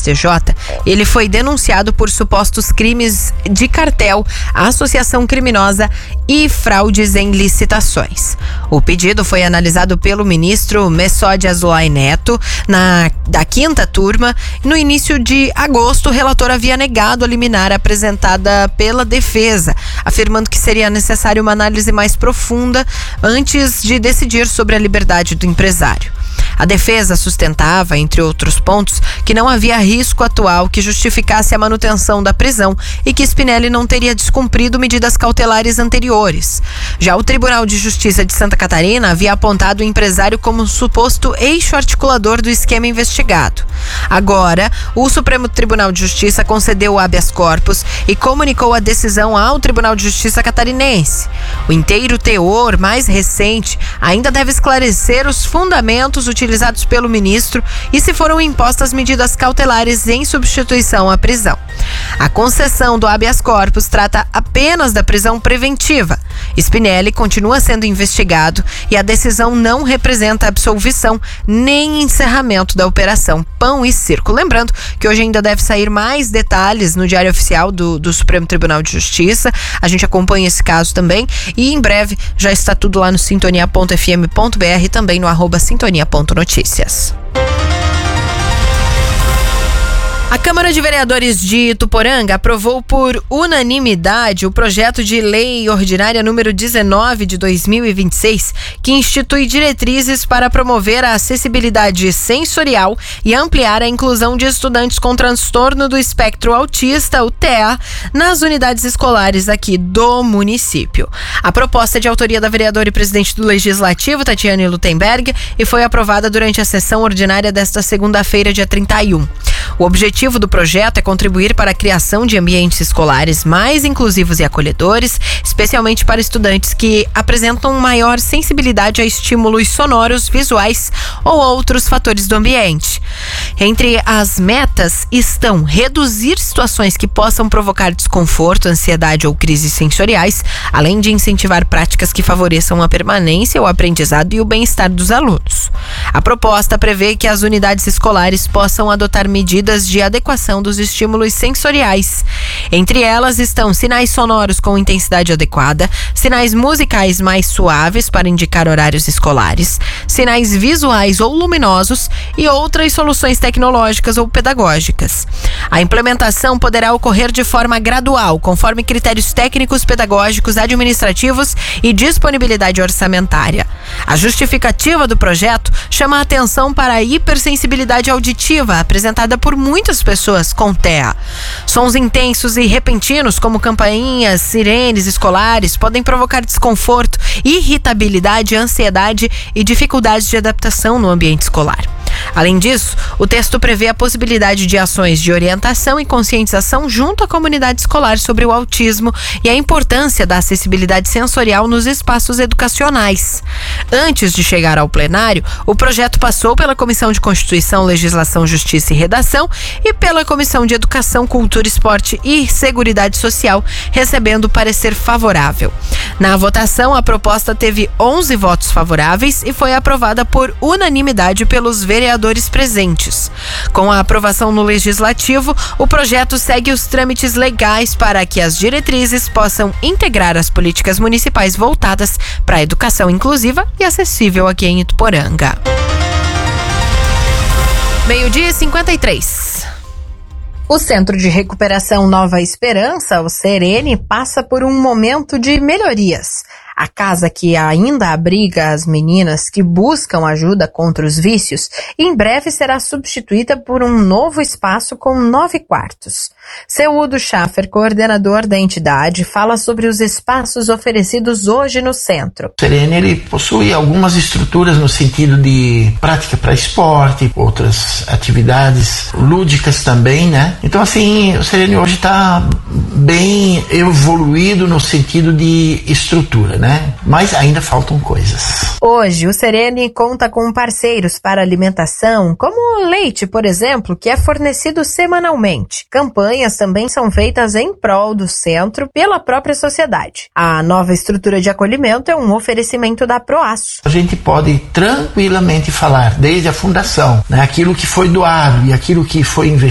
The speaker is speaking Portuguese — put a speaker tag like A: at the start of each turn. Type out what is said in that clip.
A: STJ, ele foi denunciado por supostos crimes de cartel, associação criminosa e fraudes em licitações. O pedido foi analisado pelo ministro Messode Azulay Neto da quinta turma. No início de agosto, o relator havia negado a liminar apresentada pela defesa, afirmando que seria necessária uma análise mais profunda antes de decidir sobre a liberdade do empresário. A defesa sustentava, entre outros pontos, que não havia risco atual que justificasse a manutenção da prisão e que Spinelli não teria descumprido medidas cautelares anteriores. Já o Tribunal de Justiça de Santa Catarina havia apontado o empresário como suposto eixo articulador do esquema investigado. Agora, o Supremo Tribunal de Justiça concedeu o habeas corpus e comunicou a decisão ao Tribunal de Justiça catarinense. O inteiro teor mais recente ainda deve esclarecer os fundamentos utilizados pelo ministro e se foram impostas medidas cautelares em substituição à prisão. A concessão do habeas corpus trata apenas da prisão preventiva. Spinelli continua sendo investigado e a decisão não representa absolvição nem encerramento da operação Pão e Circo. Lembrando que hoje ainda deve sair mais detalhes no Diário Oficial do Supremo Tribunal de Justiça. A gente acompanha esse caso também e em breve já está tudo lá no sintonia.fm.br e também no @sintonia.notícias. A Câmara de Vereadores de Ituporanga aprovou por unanimidade o projeto de lei ordinária número 19 de 2026, que institui diretrizes para promover a acessibilidade sensorial e ampliar a inclusão de estudantes com transtorno do espectro autista, o TEA, nas unidades escolares aqui do município. A proposta é de autoria da vereadora e presidente do Legislativo, Tatiane Lutemberg, e foi aprovada durante a sessão ordinária desta segunda-feira, dia 31. O objetivo do projeto é contribuir para a criação de ambientes escolares mais inclusivos e acolhedores, especialmente para estudantes que apresentam maior sensibilidade a estímulos sonoros, visuais ou outros fatores do ambiente. Entre as metas estão reduzir situações que possam provocar desconforto, ansiedade ou crises sensoriais, além de incentivar práticas que favoreçam a permanência, o aprendizado e o bem-estar dos alunos. A proposta prevê que as unidades escolares possam adotar medidas de adequação dos estímulos sensoriais. Entre elas estão sinais sonoros com intensidade adequada, sinais musicais mais suaves para indicar horários escolares, sinais visuais ou luminosos e outras soluções tecnológicas ou pedagógicas. A implementação poderá ocorrer de forma gradual, conforme critérios técnicos, pedagógicos, administrativos e disponibilidade orçamentária. A justificativa do projeto chama a atenção para a hipersensibilidade auditiva apresentada por muitas pessoas com TEA. Sons intensos e repentinos, como campainhas, sirenes escolares, podem provocar desconforto, irritabilidade, ansiedade e dificuldades de adaptação no ambiente escolar. Além disso, o texto prevê a possibilidade de ações de orientação e conscientização junto à comunidade escolar sobre o autismo e a importância da acessibilidade sensorial nos espaços educacionais. Antes de chegar ao plenário, o projeto passou pela Comissão de Constituição, Legislação, Justiça e Redação e pela Comissão de Educação, Cultura, Esporte e Seguridade Social, recebendo parecer favorável. Na votação, a proposta teve 11 votos favoráveis e foi aprovada por unanimidade pelos vereadores presentes. Com a aprovação no Legislativo, o projeto segue os trâmites legais para que as diretrizes possam integrar as políticas municipais voltadas para a educação inclusiva e acessível aqui em Ituporanga. 12h53. O Centro de Recuperação Nova Esperança, o CRN, passa por um momento de melhorias. A casa que ainda abriga as meninas que buscam ajuda contra os vícios, em breve será substituída por um novo espaço com 9 quartos. Seudo Schaffer, coordenador da entidade, fala sobre os espaços oferecidos hoje no centro.
B: O CRN ele possui algumas estruturas no sentido de prática para esporte, outras atividades lúdicas também, né? Então assim, o CRN hoje está bem evoluído no sentido de estrutura, né? Mas ainda faltam coisas.
A: Hoje, o CRN conta com parceiros para alimentação, como o leite, por exemplo, que é fornecido semanalmente. Campanhas também são feitas em prol do centro pela própria sociedade. A nova estrutura de acolhimento é um oferecimento da Proaço.
B: A gente pode tranquilamente falar, desde a fundação, né, aquilo que foi doado e aquilo que foi investido